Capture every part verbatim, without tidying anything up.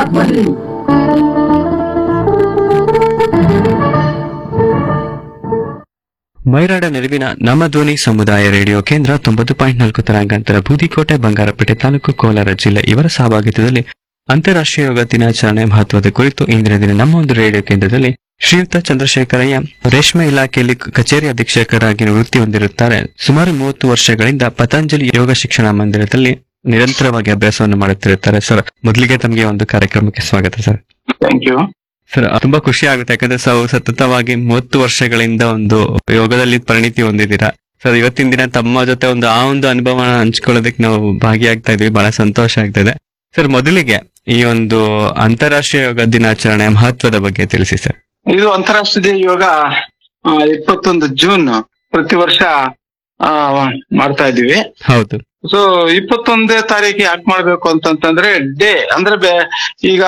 ಬನ್ನಿ. ಮೈರಾಡ ನೆರವಿನ ನಮ್ಮ ಧ್ವನಿ ಸಮುದಾಯ ರೇಡಿಯೋ ಕೇಂದ್ರ ತೊಂಬತ್ತು ಪಾಯಿಂಟ್ ನಾಲ್ಕು ತರಂಗಾಂತರ ಬೂದಿಕೋಟೆ ಬಂಗಾರಪೇಟೆ ತಾಲೂಕು ಕೋಲಾರ ಜಿಲ್ಲೆ ಇವರ ಸಹಭಾಗಿತ್ವದಲ್ಲಿ ಅಂತಾರಾಷ್ಟ್ರೀಯ ಯೋಗ ದಿನಾಚರಣೆ ಮಹತ್ವದ ಕುರಿತು ಇಂದಿನ ದಿನ ನಮ್ಮ ಒಂದು ರೇಡಿಯೋ ಕೇಂದ್ರದಲ್ಲಿ ಶ್ರೀಯುತ ಚಂದ್ರಶೇಖರಯ್ಯ ರೇಷ್ಮೆ ಇಲಾಖೆಯಲ್ಲಿ ಕಚೇರಿ ಅಧೀಕ್ಷಕರಾಗಿ ವೃತ್ತಿ ಹೊಂದಿರುತ್ತಾರೆ. ಸುಮಾರು ಮೂವತ್ತು ವರ್ಷಗಳಿಂದ ಪತಂಜಲಿ ಯೋಗ ಶಿಕ್ಷಣ ಮಂದಿರದಲ್ಲಿ ನಿರಂತರವಾಗಿ ಅಭ್ಯಾಸವನ್ನು ಮಾಡುತ್ತಿರುತ್ತಾರೆ. ಸರ್, ಮೊದಲಿಗೆ ತಮಗೆ ಒಂದು ಕಾರ್ಯಕ್ರಮಕ್ಕೆ ಸ್ವಾಗತ ಸರ್. Thank you sir. ತುಂಬಾ ಖುಷಿ ಆಗುತ್ತೆ, ಯಾಕಂದ್ರೆ ತಾವು ಸತತವಾಗಿ ಮೂವತ್ತು ವರ್ಷಗಳಿಂದ ಒಂದು ಯೋಗದಲ್ಲಿ ಪರಿಣಿತಿ ಹೊಂದಿದ್ದೀರಾ ಸರ್. ಇವತ್ತಿನ ದಿನ ತಮ್ಮ ಜೊತೆ ಒಂದು ಆ ಒಂದು ಅನುಭವ ಹಂಚ್ಕೊಳ್ಳೋದಕ್ಕೆ ನಾವು ಭಾಗಿಯಾಗ್ತಾ ಇದ್ವಿ, ಬಹಳ ಸಂತೋಷ ಆಗ್ತದೆ ಸರ್. ಮೊದಲಿಗೆ ಈ ಒಂದು ಅಂತಾರಾಷ್ಟ್ರೀಯ ಯೋಗ ದಿನಾಚರಣೆ ಮಹತ್ವದ ಬಗ್ಗೆ ತಿಳಿಸಿ ಸರ್. ಇದು ಅಂತಾರಾಷ್ಟ್ರೀಯ ಯೋಗ ಆ, ಇಪ್ಪತ್ತೊಂದು ಜೂನ್ ಪ್ರತಿ ವರ್ಷ ಆ ಮಾಡ್ತಾ ಇದೀವಿ. ಹೌದು. ಸೊ ಇಪ್ಪತ್ತೊಂದೇ ತಾರೀಕು ಯಾಕೆ ಮಾಡ್ಬೇಕು ಅಂತಂತಂದ್ರೆ ಡೇ ಅಂದ್ರೆ ಬೆ- ಈಗ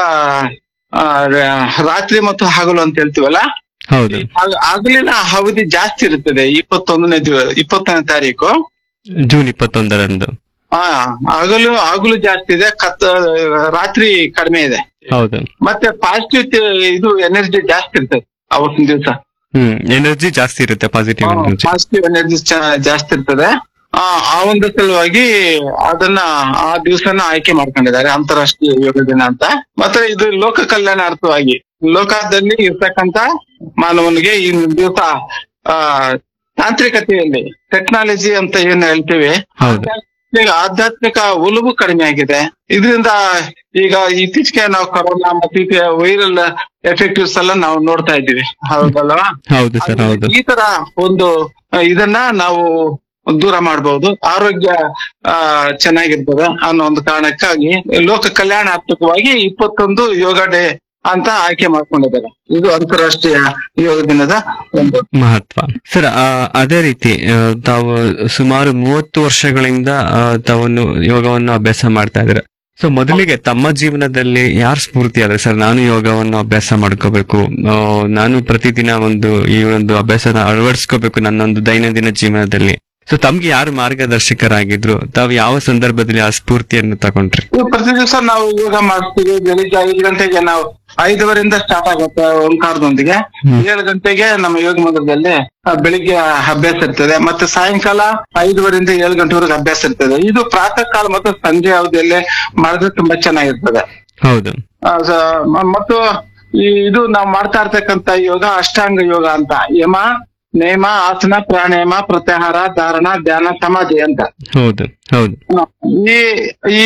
ಆ, ರಾತ್ರಿ ಮತ್ತು ಹಗಲು ಅಂತ ಹೇಳ್ತೀವಲ್ಲ, ಹೌದು. ಹಾಗ- ಹಗಲಿನ ಅವಧಿ ಜಾಸ್ತಿ ಇರುತ್ತದೆ. ಇಪ್ಪತ್ತೊಂದನೇ ದಿವ ಇಪ್ಪತ್ತೊಂದನೇ ತಾರೀಕು ಜೂನ್ ಇಪ್ಪತ್ತೊಂದರಂದು. ಆ ಹಗಲು ಹಗಲು ಜಾಸ್ತಿ ಇದೆ, ಕತ್ ರಾತ್ರಿ ಕಡಿಮೆ ಇದೆ. ಹೌದು. ಮತ್ತೆ ಪಾಸಿಟಿವ್ ಇದು ಎನರ್ಜಿ ಜಾಸ್ತಿ ಇರ್ತದೆ ಅವತ್ತಿನ ದಿವಸ. ಹ್ಮ್ ಎನರ್ಜಿ ಜಾಸ್ತಿ ಇರುತ್ತೆ, ಪಾಸಿಟಿವ್ ಎನರ್ಜಿ. ಪಾಸಿಟಿವ್ ಎನರ್ಜಿ ಜಾಸ್ತಿ ಇರ್ತದೆ. ಆ ಆ ಒಂದು ಸಲುವಾಗಿ ಅದನ್ನ ಆ ದಿವಸನ ಆಯ್ಕೆ ಮಾಡ್ಕೊಂಡಿದ್ದಾರೆ ಅಂತಾರಾಷ್ಟ್ರೀಯ ಯೋಗ ದಿನ ಅಂತ. ಮತ್ತೆ ಇದು ಲೋಕ ಕಲ್ಯಾಣಾರ್ಥವಾಗಿ ಲೋಕದಲ್ಲಿ ಇರ್ತಕ್ಕಂತ ಮಾನವನಿಗೆ ಈ ದಿವಸ ಆ ತಾಂತ್ರಿಕತೆಯಲ್ಲಿ ಟೆಕ್ನಾಲಜಿ ಅಂತ ಏನ್ ಹೇಳ್ತೀವಿ, ಹೌದು. ಈಗ ಆಧ್ಯಾತ್ಮಿಕ ಒಲವು ಕಡಿಮೆ ಆಗಿದೆ. ಇದರಿಂದ ಈಗ ಇತ್ತೀಚೆಗೆ ನಾವು ಕೊರೋನಾ ಮತ್ತೆ ವೈರಲ್ ಎಫೆಕ್ಟಿವ್ಸ್ ಎಲ್ಲ ನಾವು ನೋಡ್ತಾ ಇದ್ದೀವಿ, ಹೌದಲ್ವಾ? ಹೌದು ಸರ್, ಹೌದು. ಈ ತರ ಒಂದು ಇದನ್ನ ನಾವು ದೂರ ಮಾಡಬಹುದು, ಆರೋಗ್ಯ ಆ ಚೆನ್ನಾಗಿರ್ತದೆ ಅನ್ನೋ ಒಂದು ಕಾರಣಕ್ಕಾಗಿ ಲೋಕ ಕಲ್ಯಾಣಾತ್ಮಕವಾಗಿ ಇಪ್ಪತ್ತೊಂದು ಯೋಗ ಡೇ ಅಂತ ಆಯ್ಕೆ ಮಾಡ್ಕೊಂಡಿದ್ದಾರೆ. ಇದು ಅಂತಾರಾಷ್ಟ್ರೀಯ ಯೋಗ ದಿನದ ಒಂದು ಮಹತ್ವ ಸರ್. ಆ, ಅದೇ ರೀತಿ ಆ, ತಾವು ಸುಮಾರು ಮೂವತ್ತು ವರ್ಷಗಳಿಂದ ಆ, ತಾವು ಯೋಗವನ್ನು ಅಭ್ಯಾಸ ಮಾಡ್ತಾ ಇದ್ದೀರಾ. ಸೊ ಮೊದಲಿಗೆ ತಮ್ಮ ಜೀವನದಲ್ಲಿ ಯಾರು ಸ್ಫೂರ್ತಿ ಆದ್ರೆ ಸರ್, ನಾನು ಯೋಗವನ್ನು ಅಭ್ಯಾಸ ಮಾಡ್ಕೋಬೇಕು, ಆ, ನಾನು ಪ್ರತಿದಿನ ಒಂದು ಈ ಒಂದು ಅಭ್ಯಾಸನ ಅಳವಡಿಸ್ಕೋಬೇಕು ನನ್ನೊಂದು ದೈನಂದಿನ ಜೀವನದಲ್ಲಿ. ಸೊ ತಮ್ಗೆ ಯಾರು ಮಾರ್ಗದರ್ಶಕರಾಗಿದ್ರು, ತಾವು ಯಾವ ಸಂದರ್ಭದಲ್ಲಿ ಆ ಸ್ಫೂರ್ತಿಯನ್ನು ತಗೊಂಡ್ರಿ? ಇದು ಪ್ರತಿ ದಿವಸ ನಾವು ಯೋಗ ಮಾಡ್ತೀವಿ. ಬೆಳಿಗ್ಗೆ ಐದು ಗಂಟೆಗೆ ನಾವು ಐದುವರೆಯಿಂದ ಸ್ಟಾರ್ಟ್ ಆಗುತ್ತೆ ಓಂಕಾರದೊಂದಿಗೆ. ಏಳು ಗಂಟೆಗೆ ನಮ್ಮ ಯೋಗ ಮಂದಿರದಲ್ಲಿ ಆ, ಬೆಳಿಗ್ಗೆ ಅಭ್ಯಾಸ ಇರ್ತದೆ. ಮತ್ತೆ ಸಾಯಂಕಾಲ ಐದುವರೆಯಿಂದ ಏಳು ಗಂಟೆವರೆಗೆ ಅಭ್ಯಾಸ ಇರ್ತದೆ. ಇದು ಪ್ರಾತಃ ಕಾಲ ಮತ್ತು ಸಂಜೆ ಅವಧಿಯಲ್ಲಿ ಮಾಡಿದ್ರೆ ತುಂಬಾ ಚೆನ್ನಾಗಿರ್ತದೆ. ಹೌದು. ಆ, ಸ- ಮ- ಮತ್ತು ಈ ಇದು ನಾವು ಮಾಡ್ತಾ ಇರ್ತಕ್ಕಂತ ಯೋಗ ಅಷ್ಟಾಂಗ ಯೋಗ ಅಂತ. ಯಮ, ನೇಮ, ಆಸನ, ಪ್ರಾಣಾಯಾಮ, ಪ್ರತ್ಯಾಹಾರ, ಧಾರಣ, ಧ್ಯಾನ, ಸಮಾಧಿ ಅಂತ. ಹೌದು. ಹೌದು. ಈ ಈ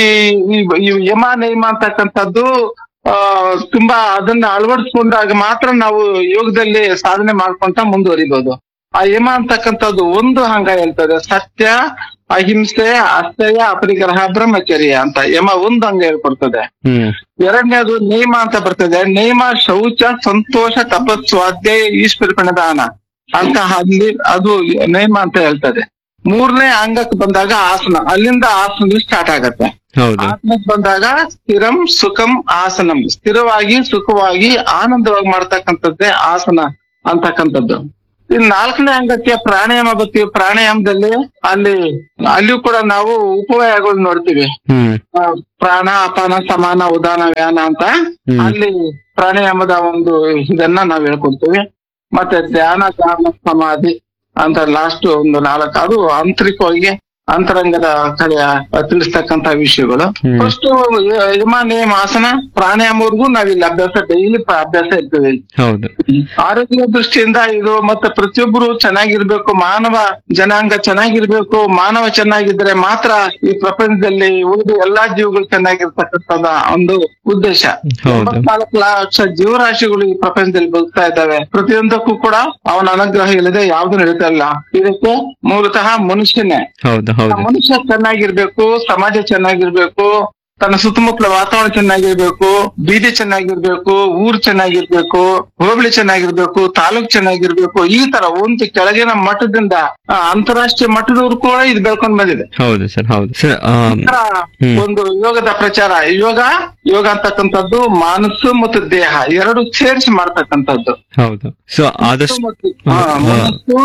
ಈ ಯಮ ನೇಮ ಅಂತಕ್ಕಂಥದ್ದು ಆ ತುಂಬಾ ಅದನ್ನ ಅಳವಡಿಸ್ಕೊಂಡಾಗ ಮಾತ್ರ ನಾವು ಯೋಗದಲ್ಲಿ ಸಾಧನೆ ಮಾಡ್ಕೊಂತ ಮುಂದುವರಿಬಹುದು. ಆ ಯಮ ಅಂತಕ್ಕಂಥದ್ದು ಒಂದು ಹಂಗ ಹೇಳ್ತದೆ, ಸತ್ಯ, ಅಹಿಂಸೆ, ಅಸ್ಥೇಯ, ಅಪರಿಗ್ರಹ, ಬ್ರಹ್ಮಚರ್ಯ ಅಂತ ಯಮ ಒಂದು ಅಂಗ ಹೇಳ್ಕೊಡ್ತದೆ. ಹ್ಮ್ ಎರಡನೇದು ನೇಮ ಅಂತ ಬರ್ತದೆ. ನೇಮ ಶೌಚ, ಸಂತೋಷ, ತಪಸ್ಸು, ಸ್ವಾಧ್ಯಾಯ, ಈಶ್ವರ ದಾನ ಅಂತ ಅಲ್ಲಿ ಅದು ನೇಮ ಅಂತ ಹೇಳ್ತದೆ. ಮೂರನೇ ಅಂಗಕ್ಕೆ ಬಂದಾಗ ಆಸನ, ಅಲ್ಲಿಂದ ಆಸನ ಸ್ಟಾರ್ಟ್ ಆಗತ್ತೆ. ಹೌದು. ಆಸನಕ್ಕೆ ಬಂದಾಗ ಸ್ಥಿರಂ ಸುಖಂ ಆಸನಂ, ಸ್ಥಿರವಾಗಿ ಸುಖವಾಗಿ ಆನಂದವಾಗಿ ಮಾಡ್ತಕ್ಕಂಥದ್ದೇ ಆಸನ ಅಂತಕ್ಕಂಥದ್ದು. ಇನ್ ನಾಲ್ಕನೇ ಅಂಗಕ್ಕೆ ಪ್ರಾಣಾಯಾಮ ಬರ್ತೀವಿ. ಪ್ರಾಣಾಯಾಮದಲ್ಲಿ ಅಲ್ಲಿ ಅಲ್ಲಿಯೂ ಕೂಡ ನಾವು ಉಪವಯಗಳು ನೋಡ್ತೀವಿ. ಹ್ಮ್ ಆ, ಪ್ರಾಣ, ಅಪಾನ, ಸಮಾನ, ಉದಾನ, ವ್ಯಾನ ಅಂತ ಅಲ್ಲಿ ಪ್ರಾಣಾಯಾಮದ ಒಂದು ಇದನ್ನ ನಾವ್ ಹೇಳ್ಕೊಡ್ತೀವಿ. ಮತ್ತೆ ಧ್ಯಾನ, ಧಾರಣ, ಸಮಾಧಿ ಅಂತ ಲಾಸ್ಟ್ ಒಂದು ನಾಲ್ಕು, ಅದು ಆಂತರಿಕವಾಗಿ ಅಂತರಂಗದ ಕಡೆ ತಿಳಿಸ್ತಕ್ಕಂತ ವಿಷಯಗಳು. ಫಸ್ಟ್ ಯಮ, ನೇಮ, ಆಸನ, ಪ್ರಾಣಾಯಾಮವರೆಗೂ ನಾವಿಲ್ಲಿ ಅಭ್ಯಾಸ ಡೈಲಿ ಅಭ್ಯಾಸ ಇರ್ತದೆ. ಹೌದು. ಆರೋಗ್ಯ ದೃಷ್ಟಿಯಿಂದ ಇದು ಮತ್ತೆ ಪ್ರತಿಯೊಬ್ಬರು ಚೆನ್ನಾಗಿರ್ಬೇಕು, ಮಾನವ ಜನಾಂಗ ಚೆನ್ನಾಗಿರ್ಬೇಕು. ಮಾನವ ಚೆನ್ನಾಗಿದ್ರೆ ಮಾತ್ರ ಈ ಪ್ರಪಂಚದಲ್ಲಿ ಉಳಿದ ಎಲ್ಲಾ ಜೀವಿಗಳು ಚೆನ್ನಾಗಿರ್ತಕ್ಕಂಥದ ಒಂದು ಉದ್ದೇಶ. ಎಂಬತ್ನಾಲ್ಕು ಲಕ್ಷ ಜೀವರಾಶಿಗಳು ಈ ಪ್ರಪಂಚದಲ್ಲಿ ಬದುಕ್ತಾ ಇದ್ದಾವೆ. ಪ್ರತಿಯೊಂದಕ್ಕೂ ಕೂಡ ಅವನ ಅನುಗ್ರಹ ಇಲ್ಲದೆ ಯಾವ್ದು ನಡೀತಾ ಇಲ್ಲ. ಇದಕ್ಕೆ ಮೂಲತಃ ಮನುಷ್ಯನೇ. ಹೌದು. ಹೌದು. ಮನುಷ್ಯ ಚೆನ್ನಾಗಿರ್ಬೇಕು, ಸಮಾಜ ಚೆನ್ನಾಗಿರ್ಬೇಕು, ತನ್ನ ಸುತ್ತಮುತ್ತಲ ವಾತಾವರಣ ಚೆನ್ನಾಗಿರ್ಬೇಕು, ಬೀದಿ ಚೆನ್ನಾಗಿರ್ಬೇಕು, ಊರ್ ಚೆನ್ನಾಗಿರ್ಬೇಕು, ಹೋಬಳಿ ಚೆನ್ನಾಗಿರ್ಬೇಕು, ತಾಲೂಕ್ ಚೆನ್ನಾಗಿರ್ಬೇಕು. ಈ ತರ ಒಂದು ಕೆಳಗಿನ ಮಟ್ಟದಿಂದ ಆ, ಅಂತಾರಾಷ್ಟ್ರೀಯ ಮಟ್ಟದವ್ರು ಕೂಡ ಇದು ಬೆಳ್ಕೊಂಡ್ ಬಂದಿದೆ. ಹೌದು ಸರ್. ಹೌದು ಸರ್. ಈ ತರ ಒಂದು ಯೋಗದ ಪ್ರಚಾರ. ಯೋಗ ಯೋಗ ಅಂತಕ್ಕಂಥದ್ದು ಮನಸ್ಸು ಮತ್ತು ದೇಹ ಎರಡು ಸೇರಿಸಿ ಮಾಡ್ತಕ್ಕಂಥದ್ದು. ಹೌದು. ಸೊ ಆದಷ್ಟು ಮತ್ತು, ಆ, ಮನಸ್ಸು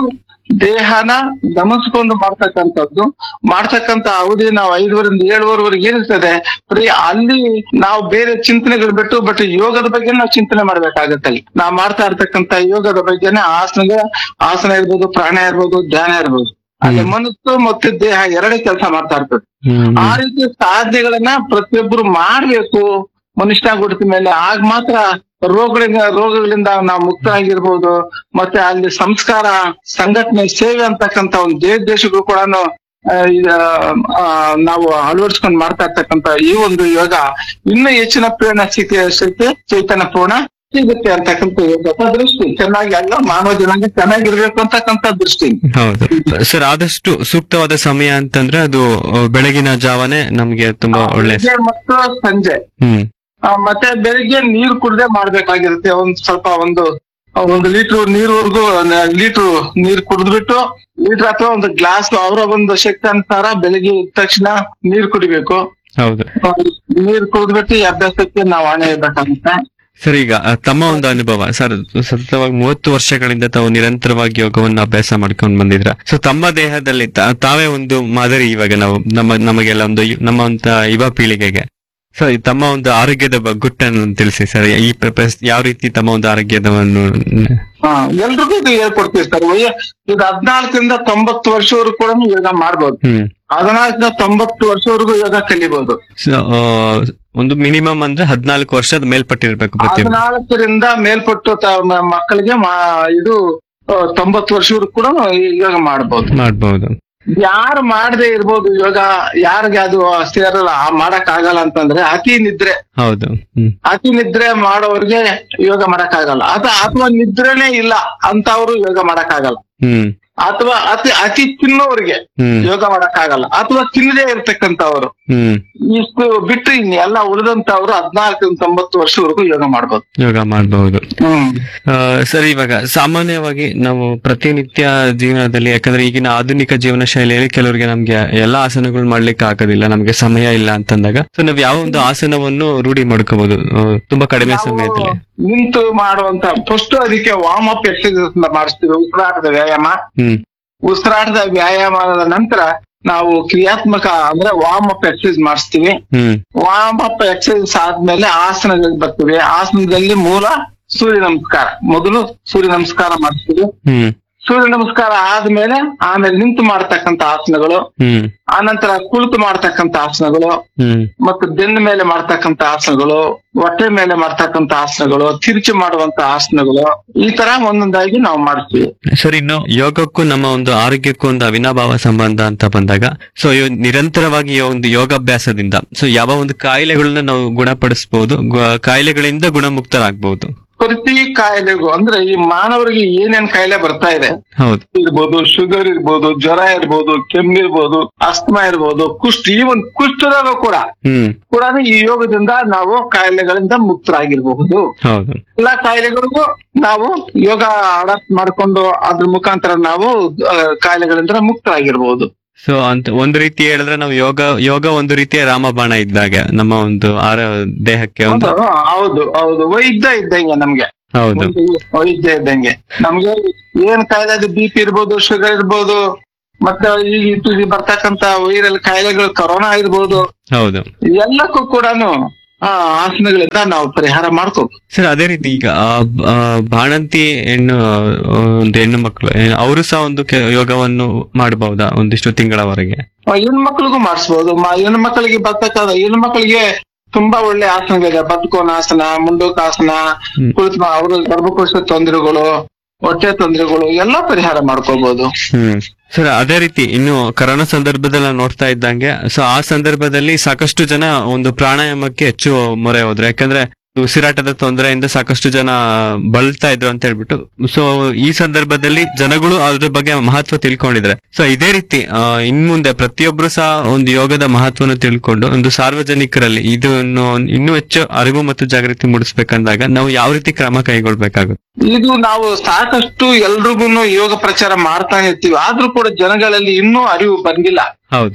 ದೇಹನ ಗಮನಿಸ್ಕೊಂಡು ಮಾಡ್ತಕ್ಕಂಥದ್ದು. ಮಾಡ್ತಕ್ಕಂಥ ಅವಧಿ ನಾವು ಐದುವರೆಯಿಂದ ಏಳುವರೆವರೆಗೆ ಏನಿರ್ತದೆ ಬರೀ ಅಲ್ಲಿ ನಾವು ಬೇರೆ ಚಿಂತನೆಗಳು ಬಿಟ್ಟು ಬಟ್ ಯೋಗದ ಬಗ್ಗೆ ನಾವು ಚಿಂತನೆ ಮಾಡ್ಬೇಕಾಗತ್ತೆ. ಅಲ್ಲಿ ನಾವು ಮಾಡ್ತಾ ಇರ್ತಕ್ಕಂಥ ಯೋಗದ ಬಗ್ಗೆನೆ ಆಸನ ಆಸನ ಇರ್ಬೋದು, ಪ್ರಾಣಾಯಾಮ ಇರ್ಬೋದು, ಧ್ಯಾನ ಇರ್ಬೋದು. ಅಲ್ಲಿ ಮನಸ್ಸು ಮತ್ತು ದೇಹ ಎರಡೇ ಕೆಲಸ ಮಾಡ್ತಾ ಇರ್ತದೆ. ಆ ರೀತಿ ಸಾಧನೆಗಳನ್ನ ಪ್ರತಿಯೊಬ್ಬರು ಮಾಡ್ಬೇಕು ಮನುಷ್ಯನ ಗುಡಿದ ಮೇಲೆ. ಆಗ ಮಾತ್ರ ರೋಗಗಳಿಂದ ರೋಗಗಳಿಂದ ನಾವು ಮುಕ್ತರಾಗಿರ್ಬೋದು. ಮತ್ತೆ ಅಲ್ಲಿ ಸಂಸ್ಕಾರ, ಸಂಘಟನೆ, ಸೇವೆ ಅಂತಕ್ಕಂಥ ಒಂದು ದೇಶ ದೇಶಗಳು ಕೂಡ ನಾವು ಅಳವಡಿಸ್ಕೊಂಡು ಮಾಡ್ತಾ ಇರ್ತಕ್ಕಂಥ ಈ ಒಂದು ಯೋಗ ಇನ್ನೂ ಹೆಚ್ಚಿನ ಪ್ರೇರಣೆ ಸಿಕ್ಕ ಸಿಕ್ಕೆ ಚೈತನ್ಯ ಪೂರ್ಣ ಸಿಗುತ್ತೆ ಅಂತಕ್ಕಂಥ ದೃಷ್ಟಿ. ಚೆನ್ನಾಗಿ ಎಲ್ಲ ಮಾನವ ಜನಾಂಗ ಚೆನ್ನಾಗಿರ್ಬೇಕು ಅಂತಕ್ಕಂಥ ದೃಷ್ಟಿ. ಹೌದು ಸರ್, ಆದಷ್ಟು ಸೂಕ್ತವಾದ ಸಮಯ ಅಂತಂದ್ರೆ ಅದು ಬೆಳಗಿನ ಜಾವನೆ ನಮ್ಗೆ ತುಂಬಾ ಒಳ್ಳೆ ಮತ್ತು ಸಂಜೆ. ಹ್ಮ್ ಮತ್ತೆ ಬೆಳಿಗ್ಗೆ ನೀರು ಕುಡ್ದೆ ಮಾಡ್ಬೇಕಾಗಿರುತ್ತೆ. ಒಂದ್ ಸ್ವಲ್ಪ ಒಂದು ಒಂದು ಲೀಟರ್ ನೀರ್ವರೆಗೂ ಲೀಟರ್ ನೀರ್ ಕುಡಿದ್ಬಿಟ್ಟು ಲೀಟರ್ ಅಥವಾ ಒಂದು ಗ್ಲಾಸ್ ಅವರ ಒಂದು ಶಕ್ತಿ ಅನುಸಾರ ಬೆಳಿಗ್ಗೆ ಇದ್ದ ತಕ್ಷಣ ನೀರ್ ಕುಡಿಬೇಕು. ಹೌದು, ನೀರ್ ಕುಡಿದ್ಬಿಟ್ಟು ಈ ಅಭ್ಯಾಸಕ್ಕೆ ನಾವು ಹಣೆ ಇರ್ಬೇಕಾಗುತ್ತೆ. ಸರ್, ಈಗ ತಮ್ಮ ಒಂದು ಅನುಭವ ಸರ್, ಸತತವಾಗಿ ಮೂವತ್ತು ವರ್ಷಗಳಿಂದ ತಾವು ನಿರಂತರವಾಗಿ ಯೋಗವನ್ನು ಅಭ್ಯಾಸ ಮಾಡ್ಕೊಂಡು ಬಂದಿದ್ರ. ಸೊ ತಮ್ಮ ದೇಹದಲ್ಲಿ ತಾವೇ ಒಂದು ಮಾದರಿ. ಇವಾಗ ನಾವು ನಮ್ಮ ನಮಗೆಲ್ಲ ಒಂದು ನಮ್ಮ ಒಂದು ಯುವ ಪೀಳಿಗೆಗೆ ಸರ್ ತಮ್ಮ ಒಂದು ಆರೋಗ್ಯದ ಗುಟ್ಟನ್ನು ತಿಳಿಸಿ ಸರ್. ಈ ಯಾವ ರೀತಿ ತಮ್ಮ ಒಂದು ಆರೋಗ್ಯದವನ್ನು ಹಾ ಎಲ್ರಿಗೂ ಇದು ಹೇಳ್ಕೊಡ್ತೀವಿ ಸರ್. ವಯ ಇದು ಹದ್ನಾಲ್ಕರಿಂದ ತೊಂಬತ್ತು ವರ್ಷವರೆಗೂ ಕೂಡ ಯೋಗ ಮಾಡ್ಬೋದು. ಹದಿನಾಲ್ಕರಿಂದ ತೊಂಬತ್ತು ವರ್ಷವರೆಗೂ ಯೋಗ ಕಲಿಬಹುದು. ಒಂದು ಮಿನಿಮಮ್ ಅಂದ್ರೆ ಹದ್ನಾಲ್ಕು ವರ್ಷದ ಮೇಲ್ಪಟ್ಟಿರ್ಬೇಕು. ಹದಿನಾಲ್ಕರಿಂದ ಮೇಲ್ಪಟ್ಟು ಮಕ್ಕಳಿಗೆ ಇದು ತೊಂಬತ್ತು ವರ್ಷವರೆಗೂ ಕೂಡ ಯೋಗ ಮಾಡ್ಬೋದು ಮಾಡ್ಬಹುದು. ಯಾರು ಮಾಡದೆ ಇರ್ಬೋದು ಯೋಗ, ಯಾರಿಗೆ ಅದು ಸೇರಲ್ಲ ಮಾಡಕ್ ಆಗಲ್ಲ ಅಂತಂದ್ರೆ ಅತಿ ನಿದ್ರೆ. ಹೌದು, ಅತಿ ನಿದ್ರೆ ಮಾಡೋರ್ಗೆ ಯೋಗ ಮಾಡಕ್ ಆಗಲ್ಲ. ಅಥವಾ ಅಥವಾ ನಿದ್ರೆನೇ ಇಲ್ಲ ಅಂತವ್ರು ಯೋಗ ಮಾಡಕ್ ಆಗಲ್ಲ. ಹ್ಮ್ ಅಥವಾ ಅತಿ ಅತಿ ತಿನ್ನೋರ್ಗೆ ಯೋಗ ಮಾಡಕ್ ಆಗಲ್ಲ. ಅಥವಾ ತಿನ್ನದೇ ಇರ್ತಕ್ಕಂಥವ್ರು ಇಷ್ಟು ಬಿಟ್ಟು ಇನ್ ಎಲ್ಲ ಉಳಿದಂತವ್ರು ಹದ್ನಾಲ್ಕರಿಂದ ತೊಂಬತ್ತು ವರ್ಷವರೆಗೂ ಯೋಗ ಮಾಡ್ಬೋದು ಯೋಗ ಮಾಡಬಹುದು. ಸರ್, ಇವಾಗ ಸಾಮಾನ್ಯವಾಗಿ ನಾವು ಪ್ರತಿನಿತ್ಯ ಜೀವನದಲ್ಲಿ, ಯಾಕಂದ್ರೆ ಈಗಿನ ಆಧುನಿಕ ಜೀವನ ಶೈಲಿಯಲ್ಲಿ ಕೆಲವರಿಗೆ ನಮ್ಗೆ ಎಲ್ಲಾ ಆಸನಗಳು ಮಾಡ್ಲಿಕ್ಕೆ ಆಗೋದಿಲ್ಲ, ನಮ್ಗೆ ಸಮಯ ಇಲ್ಲ ಅಂತಂದಾಗ ಸೊ ನಾವ್ ಯಾವ ಒಂದು ಆಸನವನ್ನು ರೂಢಿ ಮಾಡ್ಕೋಬಹುದು ತುಂಬಾ ಕಡಿಮೆ ಸಮಯದಲ್ಲಿ? ನಿಂತು ಮಾಡುವಂತ ಫಸ್ಟ್ ಅದಕ್ಕೆ ವಾರ್ಮ್ ಅಪ್ ಎಕ್ಸರ್ಸೈಸ್ ಮಾಡಿಸ್ತೀವಿ. ಉಸಿರಾಟದ ವ್ಯಾಯಾಮ. ಉಸಿರಾಟದ ವ್ಯಾಯಾಮದ ನಂತರ ನಾವು ಕ್ರಿಯಾತ್ಮಕ ಅಂದ್ರೆ ವಾರ್ಮ್ ಅಪ್ ಎಕ್ಸರ್ಸೈಸ್ ಮಾಡಿಸ್ತೀವಿ. ವಾರ್ಮ್ ಅಪ್ ಎಕ್ಸರ್ಸೈಸ್ ಆದ್ಮೇಲೆ ಆಸನಗಳಿಗೆ ಬರ್ತೀವಿ. ಆಸನದಲ್ಲಿ ಮೂಲ ಸೂರ್ಯ ನಮಸ್ಕಾರ. ಮೊದಲು ಸೂರ್ಯ ನಮಸ್ಕಾರ ಮಾಡಿಸ್ತೀವಿ. ಸೂರ್ಯ ನಮಸ್ಕಾರ ಆದ್ಮೇಲೆ ಆಮೇಲೆ ನಿಂತು ಮಾಡ್ತಕ್ಕಂಥ ಆಸನಗಳು, ಆನಂತರ ಕುಳಿತು ಮಾಡ್ತಕ್ಕಂಥ ಆಸನಗಳು, ಮತ್ತು ಬೆನ್ನ ಮೇಲೆ ಮಾಡ್ತಕ್ಕಂಥ ಆಸನಗಳು, ಹೊಟ್ಟೆ ಮೇಲೆ ಮಾಡ್ತಕ್ಕಂಥ ಆಸನಗಳು, ತಿರುಚಿ ಮಾಡುವಂತ ಆಸನಗಳು, ಈ ತರ ಒಂದೊಂದಾಗಿ ನಾವು ಮಾಡ್ತೀವಿ. ಸರ್, ಇನ್ನು ಯೋಗಕ್ಕೂ ನಮ್ಮ ಒಂದು ಆರೋಗ್ಯಕ್ಕೂ ಒಂದು ಅವಿನಾಭಾವ ಸಂಬಂಧ ಅಂತ ಬಂದಾಗ ಸೊ ನಿರಂತರವಾಗಿ ಒಂದು ಯೋಗಾಭ್ಯಾಸದಿಂದ ಸೊ ಯಾವ ಒಂದು ಕಾಯಿಲೆಗಳನ್ನ ನಾವು ಗುಣಪಡಿಸಬಹುದು, ಕಾಯಿಲೆಗಳಿಂದ ಗುಣಮುಕ್ತರಾಗಬಹುದು? ಪ್ರತಿ ಕಾಯಿಲೆಗೂ ಅಂದ್ರೆ ಈ ಮಾನವರಿಗೆ ಏನೇನ್ ಕಾಯಿಲೆ ಬರ್ತಾ ಇದೆ ಇರ್ಬೋದು, ಶುಗರ್ ಇರ್ಬೋದು, ಜ್ವರ ಇರ್ಬೋದು, ಕೆಮ್ಮಿರ್ಬೋದು, ಅಸ್ತಮಾ ಇರ್ಬೋದು, ಕುಷ್ಠ, ಈ ಒಂದು ಕುಷ್ಠರೋಗ ಕೂಡ ಕೂಡ ಈ ಯೋಗದಿಂದ ನಾವು ಕಾಯಿಲೆಗಳಿಂದ ಮುಕ್ತರಾಗಿರ್ಬಹುದು. ಎಲ್ಲಾ ಕಾಯಿಲೆಗಳಿಗೂ ನಾವು ಯೋಗ ಅಡಾಪ್ಟ್ ಮಾಡ್ಕೊಂಡು ಅದ್ರ ಮುಖಾಂತರ ನಾವು ಕಾಯಿಲೆಗಳಿಂದ ಮುಕ್ತರಾಗಿರ್ಬಹುದು. ಸೊ ಅಂತ ಒಂದು ರೀತಿ ಹೇಳಿದ್ರೆ ನಾವು ಯೋಗ ಯೋಗ ಒಂದು ರೀತಿಯ ರಾಮಬಾಣ ಇದ್ದಾಗ ನಮ್ಮ ಒಂದು ಆರ ದೇಹಕ್ಕೆ ಒಂದು. ಹೌದು ಹೌದು ವೈದ್ಯ ಇದ್ದಂಗೆ ನಮ್ಗೆ. ಹೌದು, ವೈದ್ಯ ಇದ್ದಂಗೆ ನಮ್ಗೆ ಏನ್ ಕಾಯಿಲೆ, ಅದು ಬಿ ಪಿ ಇರ್ಬೋದು, ಶುಗರ್ ಇರ್ಬೋದು, ಮತ್ತೆ ಈಗ ಬರ್ತಕ್ಕಂತ ವೈರಲ್ ಕಾಯಿಲೆಗಳು, ಕೊರೋನಾ ಇರ್ಬೋದು. ಹೌದು, ಎಲ್ಲಕ್ಕೂ ಕೂಡ ಆ ಆಸನಗಳಿಂದ ನಾವು ಪರಿಹಾರ ಮಾಡ್ಕೋಬಹುದು. ಸರ್, ಅದೇ ರೀತಿ ಈಗ ಬಾಣಂತಿ ಹೆಣ್ಣು ಒಂದು ಹೆಣ್ಣು ಮಕ್ಕಳು ಅವರು ಸಹ ಒಂದು ಯೋಗವನ್ನು ಮಾಡಬಹುದಾ ಒಂದಿಷ್ಟು ತಿಂಗಳವರೆಗೆ? ಹೆಣ್ಣು ಮಕ್ಕಳಿಗೂ ಮಾಡಿಸಬಹುದು. ಹೆಣ್ಣು ಮಕ್ಕಳಿಗೆ ಬರ್ತಕ್ಕಂಥ ಹೆಣ್ಣು ಮಕ್ಕಳಿಗೆ ತುಂಬಾ ಒಳ್ಳೆ ಆಸನಗಳಿದೆ. ಬದುಕೋನಾಸನ, ಮುಂಡೋಕಾಸನ, ಕುಳಿತು ಅವ್ರ ಗರ್ಭಕೋಶ ತೊಂದರೆಗಳು, ಹೊಟ್ಟೆ ತೊಂದರೆಗಳು ಎಲ್ಲ ಪರಿಹಾರ ಮಾಡ್ಕೋಬಹುದು. ಹ್ಮ್ ಸರ್, ಅದೇ ರೀತಿ ಇನ್ನು ಕರೋನಾ ಸಂದರ್ಭದಲ್ಲಿ ನೋಡ್ತಾ ಇದ್ದಂಗೆ ಸೊ ಆ ಸಂದರ್ಭದಲ್ಲಿ ಸಾಕಷ್ಟು ಜನ ಒಂದು ಪ್ರಾಣಾಯಾಮಕ್ಕೆ ಹೆಚ್ಚು ಮೊರೆ ಹೋದ್ರು. ಯಾಕಂದ್ರೆ ಉಸಿರಾಟದ ತೊಂದರೆಯಿಂದ ಸಾಕಷ್ಟು ಜನ ಬಳಲ್ತಾ ಇದ್ರು ಅಂತ ಹೇಳ್ಬಿಟ್ಟು. ಸೊ ಈ ಸಂದರ್ಭದಲ್ಲಿ ಜನಗಳು ಅದ್ರ ಬಗ್ಗೆ ಮಹತ್ವ ತಿಳ್ಕೊಂಡಿದ್ರೆ ಸೊ ಇದೇ ರೀತಿ ಇನ್ ಮುಂದೆ ಪ್ರತಿಯೊಬ್ರು ಸಹ ಒಂದು ಯೋಗದ ಮಹತ್ವನ ತಿಳ್ಕೊಂಡು ಒಂದು ಸಾರ್ವಜನಿಕರಲ್ಲಿ ಇದನ್ನು ಇನ್ನೂ ಹೆಚ್ಚು ಅರಿವು ಮತ್ತು ಜಾಗೃತಿ ಮೂಡಿಸ್ಬೇಕಂದಾಗ ನಾವು ಯಾವ ರೀತಿ ಕ್ರಮ ಕೈಗೊಳ್ಬೇಕಾಗುತ್ತೆ? ಇದು ನಾವು ಸಾಕಷ್ಟು ಎಲ್ರಿಗೂ ಯೋಗ ಪ್ರಚಾರ ಮಾಡ್ತಾ ಇರ್ತೀವಿ, ಆದ್ರೂ ಕೂಡ ಜನಗಳಲ್ಲಿ ಇನ್ನೂ ಅರಿವು ಬಂದಿಲ್ಲ. ಹೌದು,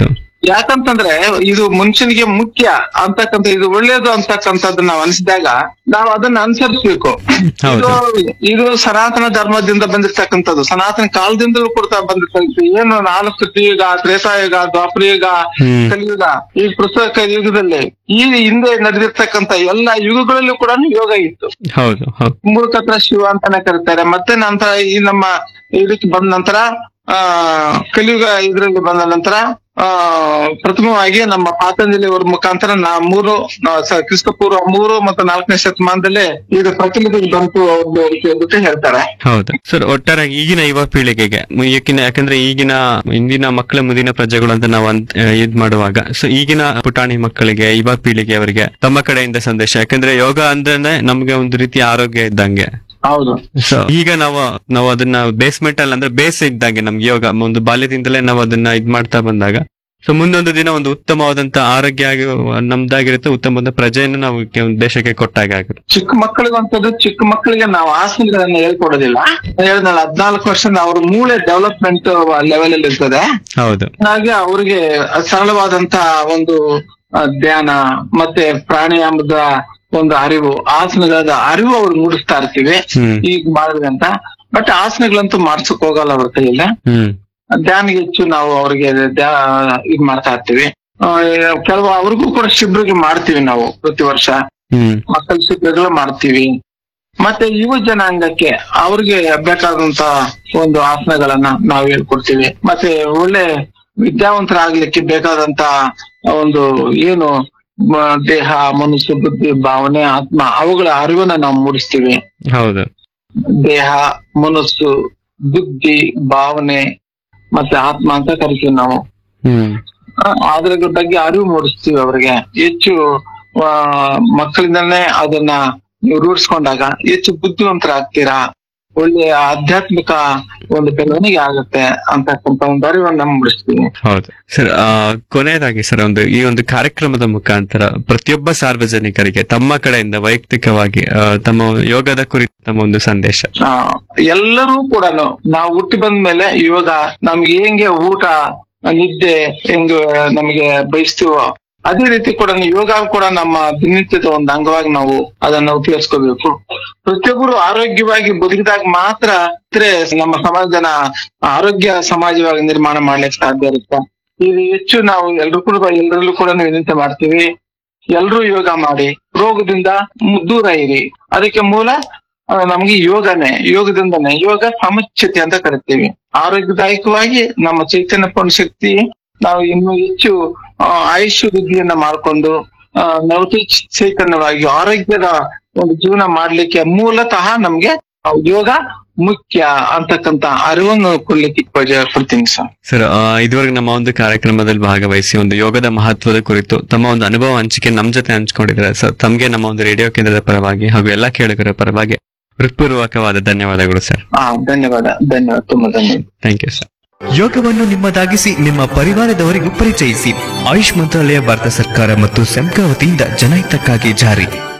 ಯಾಕಂತಂದ್ರೆ ಇದು ಮನುಷ್ಯನಿಗೆ ಮುಖ್ಯ ಅಂತಕ್ಕಂಥ, ಇದು ಒಳ್ಳೇದು ಅಂತಕ್ಕಂಥದ್ದು ನಾವು ಅನಿಸಿದಾಗ ನಾವು ಅದನ್ನ ಅನುಸರಿಸ್ಬೇಕು. ಇದು ಇದು ಸನಾತನ ಧರ್ಮದಿಂದ ಬಂದಿರ್ತಕ್ಕಂಥದ್ದು, ಸನಾತನ ಕಾಲದಿಂದಲೂ ಕೊಡ್ತಾ ಬಂದಿರ್ತಕ್ಕಂಥ ಏನು ನಾಲ್ಕು ಯುಗ, ತ್ರೇತಾಯುಗ, ದ್ವಾಪರಯುಗ, ಕಲಿಯುಗ, ಈ ಪುಸ್ತಕ ಯುಗದಲ್ಲಿ ಈ ಹಿಂದೆ ನಡೆದಿರ್ತಕ್ಕಂಥ ಎಲ್ಲಾ ಯುಗಗಳಲ್ಲೂ ಕೂಡ ಯೋಗ ಇತ್ತು. ಹೌದು. ಮೂರ್ಖತ್ರ ಶಿವ ಅಂತಾನೆ ಕರೀತಾರೆ. ಮತ್ತೆ ನಂತರ ಈ ನಮ್ಮ ಇದಕ್ಕೆ ಬಂದ ನಂತರ ಆ ಕಲಿಯುಗ ಇದ್ರಲ್ಲಿ ಬಂದ ನಂತರ ಆ ಪ್ರಥಮವಾಗಿ ನಮ್ಮ ಪಾತಂಜಲಿ ಅವರ ಮುಖಾಂತರ ನಾ ಮೂರು ಕ್ರಿಸ್ತಪೂರ್ವ ಮೂರು ಮತ್ತು ನಾಲ್ಕನೇ ಶತಮಾನದಲ್ಲೇ ಇದು ಪ್ರಚಲಿತಕ್ಕೆ ಬಂತು ಅಂತ ಹೇಳ್ತಾರೆ. ಹೌದು ಸರ್. ಒಟ್ಟಾರೆ ಈಗಿನ ಯುವ ಪೀಳಿಗೆಗೆ ಈಗಿನ, ಯಾಕಂದ್ರೆ ಈಗಿನ ಇಂದಿನ ಮಕ್ಕಳ ಮುಂದಿನ ಪ್ರಜೆಗಳು ಅಂತ ನಾವು ಇದ್ ಮಾಡುವಾಗ, ಸೊ ಈಗಿನ ಪುಟಾಣಿ ಮಕ್ಕಳಿಗೆ, ಯುವ ಪೀಳಿಗೆ ಅವರಿಗೆ ತಮ್ಮ ಕಡೆಯಿಂದ ಸಂದೇಶ, ಯಾಕಂದ್ರೆ ಯೋಗ ಅಂದ್ರೆ ನಮ್ಗೆ ಒಂದು ರೀತಿ ಆರೋಗ್ಯ ಇದ್ದಂಗೆ. ಹೌದು. ಸೊ ಈಗ ನಾವು ನಾವು ಅದನ್ನ ಬೇಸ್ಮೆಂಟ್ ಅಲ್ಲಿ ಅಂದ್ರೆ ಬೇಸ್ ಇದ್ದಂಗೆ ನಮ್ಗೆ ಯೋಗ ಒಂದು ಬಾಲ್ಯದಿಂದಲೇ ನಾವು ಅದನ್ನ ಇದ್ ಮಾಡ್ತಾ ಬಂದಾಗ, ಸೊ ಮುಂದೊಂದು ದಿನ ಒಂದು ಉತ್ತಮವಾದಂತ ಆರೋಗ್ಯ ಆಗಿ ನಮ್ದಾಗಿರುತ್ತೆ, ಉತ್ತಮವಾದ ಪ್ರಜೆಯನ್ನು ನಾವು ದೇಶಕ್ಕೆ ಕೊಟ್ಟಾಗ ಆಗುತ್ತೆ. ಚಿಕ್ಕ ಮಕ್ಕಳಿಗಂತದ್ದು, ಚಿಕ್ಕ ಮಕ್ಕಳಿಗೆ ನಾವು ಆಸನಗಳನ್ನ ಹೇಳ್ಕೊಡೋದಿಲ್ಲ. ಹೇಳಿದ್ನಲ್ಲ, ಹದ್ನಾಲ್ಕು ವರ್ಷ ಅವ್ರ ಮೂಳೆ ಡೆವಲಪ್ಮೆಂಟ್ ಲೆವೆಲ್ ಅಲ್ಲಿ ಇರ್ತದೆ. ಹೌದು. ಹಾಗೆ ಅವ್ರಿಗೆ ಸರಳವಾದಂತ ಒಂದು ಧ್ಯಾನ ಮತ್ತೆ ಪ್ರಾಣಾಯಾಮದ ಒಂದು ಅರಿವು, ಆಸನಗಳ ಅರಿವು ಅವ್ರು ಮೂಡಿಸ್ತಾ ಇರ್ತೀವಿ ಈಗ ಮಾಡಿದ್ವಿ ಅಂತ. ಬಟ್ ಆಸನಗಳಂತೂ ಮಾಡ್ಸಕ್ ಹೋಗಲ್ಲ ಅವ್ರ ಕೈಯಲ್ಲಿ. ಧ್ಯಾನಿಗೆ ಹೆಚ್ಚು ನಾವು ಅವ್ರಿಗೆ ಇದ್ ಮಾಡ್ತಾ ಇರ್ತೀವಿ. ಕೆಲವು ಅವ್ರಿಗೂ ಕೂಡ ಶಿಬಿರಗಳು ಮಾಡ್ತೀವಿ ನಾವು ಪ್ರತಿ ವರ್ಷ, ಮಕ್ಕಳ ಶಿಬಿರಗಳು ಮಾಡ್ತೀವಿ. ಮತ್ತೆ ಯುವ ಜನಾಂಗಕ್ಕೆ ಅವ್ರಿಗೆ ಬೇಕಾದಂತ ಒಂದು ಆಸನಗಳನ್ನ ನಾವು ಹೇಳ್ಕೊಡ್ತೀವಿ. ಮತ್ತೆ ಒಳ್ಳೆ ವಿದ್ಯಾವಂತರಾಗ್ಲಿಕ್ಕೆ ಬೇಕಾದಂತ ಒಂದು ಏನು ದೇಹ, ಮನಸ್ಸು, ಬುದ್ಧಿ, ಭಾವನೆ, ಆತ್ಮ, ಅವುಗಳ ಅರಿವನ್ನ ನಾವು ಮೂಡಿಸ್ತೀವಿ. ಹೌದು. ದೇಹ, ಮನಸ್ಸು, ಬುದ್ಧಿ, ಭಾವನೆ ಮತ್ತೆ ಆತ್ಮ ಅಂತ ಕರಿತೀವಿ ನಾವು. ಅದ್ರ ಬಗ್ಗೆ ಅರಿವು ಮೂಡಿಸ್ತೀವಿ ಅವ್ರಿಗೆ. ಹೆಚ್ಚು ಆ ಮಕ್ಕಳಿಂದನೇ ಅದನ್ನ ನೀವು ರೂಢಿಸ್ಕೊಂಡಾಗ ಹೆಚ್ಚು ಬುದ್ಧಿವಂತರಾಗ್ತೀರಾ, ಒಳ್ಳೆಯ ಆಧ್ಯಾತ್ಮಿಕ ಒಂದು ಬೆಳವಣಿಗೆ ಆಗುತ್ತೆ ಅಂತಕ್ಕಂಥ ಒಂದು ಅರಿವನ್ನು ಮೂಡಿಸ್ತೀವಿ. ಹೌದು ಸರ್. ಕೊನೆಯದಾಗಿ ಸರ್, ಒಂದು ಈ ಒಂದು ಕಾರ್ಯಕ್ರಮದ ಮುಖಾಂತರ ಪ್ರತಿಯೊಬ್ಬ ಸಾರ್ವಜನಿಕರಿಗೆ ತಮ್ಮ ಕಡೆಯಿಂದ ವೈಯಕ್ತಿಕವಾಗಿ ತಮ್ಮ ಯೋಗದ ಕುರಿತು ತಮ್ಮ ಒಂದು ಸಂದೇಶ. ಎಲ್ಲರೂ ಕೂಡ ನಾವು ಹುಟ್ಟಿ ಬಂದ ಮೇಲೆ ಯೋಗ ನಮ್ಗೆ ಹೆಂಗೆ ಊಟ, ನಿದ್ದೆ ಹೆಂಗ ನಮಗೆ ಬಯಸ್ತೀವೋ ಅದೇ ರೀತಿ ಕೂಡ ಯೋಗ ಕೂಡ ನಮ್ಮ ದಿನನಿತ್ಯದ ಒಂದು ಅಂಗವಾಗಿ ನಾವು ಅದನ್ನ ಉಪಯೋಗಿಸ್ಕೋಬೇಕು. ಪ್ರತಿಯೊಬ್ಬರು ಆರೋಗ್ಯವಾಗಿ ಬದುಕಿದಾಗ ಮಾತ್ರ ನಮ್ಮ ಸಮಾಜನ ಆರೋಗ್ಯ ಸಮಾಜವಾಗಿ ನಿರ್ಮಾಣ ಮಾಡ್ಲಿಕ್ಕೆ ಸಾಧ್ಯ ಇರುತ್ತೆ. ಇದು ಹೆಚ್ಚು ನಾವು ಎಲ್ರು ಕೂಡ ಎಲ್ಲರಲ್ಲೂ ಕೂಡ ವಿನಂತಿ ಮಾಡ್ತೀವಿ, ಎಲ್ರೂ ಯೋಗ ಮಾಡಿ, ರೋಗದಿಂದ ದೂರ ಇರಿ. ಅದಕ್ಕೆ ಮೂಲ ನಮ್ಗೆ ಯೋಗನೇ, ಯೋಗದಿಂದನೇ. ಯೋಗ ಸಮಚ್ಛತೆ ಅಂತ ಕರಿತೀವಿ. ಆರೋಗ್ಯದಾಯಕವಾಗಿ ನಮ್ಮ ಚೈತನ್ಯ ಪೂರ್ಣ ಶಕ್ತಿ ನಾವು ಇನ್ನು ಹೆಚ್ಚು ಆಯುಷ್ಯ ವೃದ್ಧಿಯನ್ನ ಮಾಡ್ಕೊಂಡು ನವತಿ ಚೈತನ್ಯವಾಗಿ ಆರೋಗ್ಯದ ಒಂದು ಜೀವನ ಮಾಡ್ಲಿಕ್ಕೆ ಮೂಲತಃ ನಮ್ಗೆ ಯೋಗ ಮುಖ್ಯ ಅಂತಕ್ಕಂತ ಅರಿವನ್ನು ಕೊಡ್ಲಿಕ್ಕೆ ಕೊಡ್ತೀನಿ ಸರ್. ಸರ್, ಇದುವರೆಗೆ ನಮ್ಮ ಒಂದು ಕಾರ್ಯಕ್ರಮದಲ್ಲಿ ಭಾಗವಹಿಸಿ ಒಂದು ಯೋಗದ ಮಹತ್ವದ ಕುರಿತು ತಮ್ಮ ಒಂದು ಅನುಭವ ಹಂಚಿಕೆ ನಮ್ ಜೊತೆ ಹಂಚ್ಕೊಂಡಿದ್ದಾರೆ ಸರ್. ತಮ್ಗೆ ನಮ್ಮ ಒಂದು ರೇಡಿಯೋ ಕೇಂದ್ರದ ಪರವಾಗಿ ಹಾಗೂ ಎಲ್ಲಾ ಕೇಳುಗರ ಪರವಾಗಿ ಹೃತ್ಪೂರ್ವಕವಾದ ಧನ್ಯವಾದಗಳು ಸರ್. ಹಾ, ಧನ್ಯವಾದ ಧನ್ಯವಾದ ತುಂಬಾ ಧನ್ಯವಾದ. Thank you sir. ಯೋಗವನ್ನು ನಿಮ್ಮದಾಗಿಸಿ ನಿಮ್ಮ ಪರಿವಾರದವರಿಗೂ ಪರಿಚಯಿಸಿ. ಆಯುಷ್ ಮಂತ್ರಾಲಯ, ಭಾರತ ಸರ್ಕಾರ ಮತ್ತು ಸೆಮ್ಕಾ ವತಿಯಿಂದ ಜನಹಿತಕ್ಕಾಗಿ ಜಾರಿ.